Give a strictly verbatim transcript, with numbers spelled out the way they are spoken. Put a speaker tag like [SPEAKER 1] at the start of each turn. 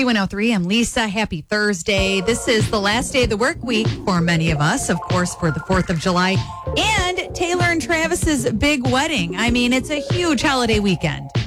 [SPEAKER 1] one oh three. I'm Lisa. Happy Thursday. This is the last day of the work week for many of us, of course, for the fourth of July and Taylor and Travis's big wedding. I mean, it's a huge holiday weekend.